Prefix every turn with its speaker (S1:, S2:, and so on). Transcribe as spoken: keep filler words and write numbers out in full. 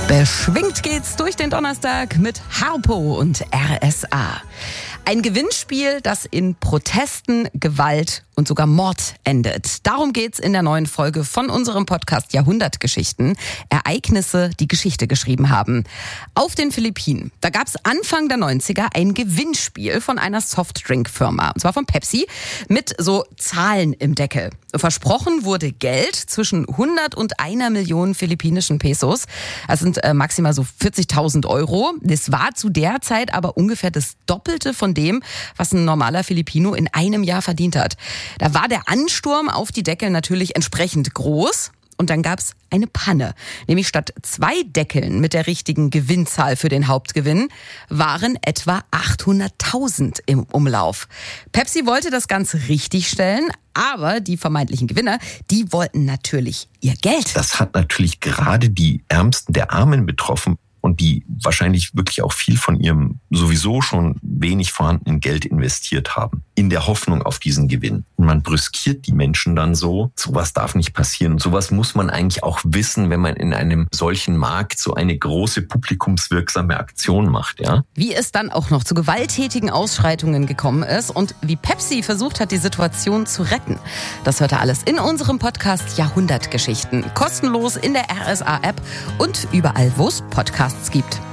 S1: Beschwingt geht's durch den Donnerstag mit Harpo und R S A. Ein Gewinnspiel, das in Protesten, Gewalt und sogar Mord endet. Darum geht's in der neuen Folge von unserem Podcast Jahrhundertgeschichten. Ereignisse, die Geschichte geschrieben haben. Auf den Philippinen, da gab's Anfang der neunziger ein Gewinnspiel von einer Softdrink-Firma. Und zwar von Pepsi mit so Zahlen im Deckel. Versprochen wurde Geld zwischen hundert und einer Million philippinischen Pesos. Das sind äh, maximal so vierzigtausend Euro. Das war zu der Zeit aber ungefähr das Doppelte von dem, was ein normaler Filipino in einem Jahr verdient hat. Da war der Ansturm auf die Deckel natürlich entsprechend groß. Und dann gab's eine Panne. Nämlich statt zwei Deckeln mit der richtigen Gewinnzahl für den Hauptgewinn waren etwa achthunderttausend im Umlauf. Pepsi wollte das Ganze richtigstellen, aber die vermeintlichen Gewinner, die wollten natürlich ihr Geld.
S2: Das hat natürlich gerade die Ärmsten der Armen betroffen. Und die wahrscheinlich wirklich auch viel von ihrem sowieso schon wenig vorhandenen Geld investiert haben, in der Hoffnung auf diesen Gewinn. Und man brüskiert die Menschen dann so, sowas darf nicht passieren. Und sowas muss man eigentlich auch wissen, wenn man in einem solchen Markt so eine große publikumswirksame Aktion macht, ja.
S1: Wie es dann auch noch zu gewalttätigen Ausschreitungen gekommen ist und wie Pepsi versucht hat, die Situation zu retten. Das hört ihr alles in unserem Podcast Jahrhundertgeschichten. Kostenlos in der R S A-App und überall, wo es Podcasts gibt.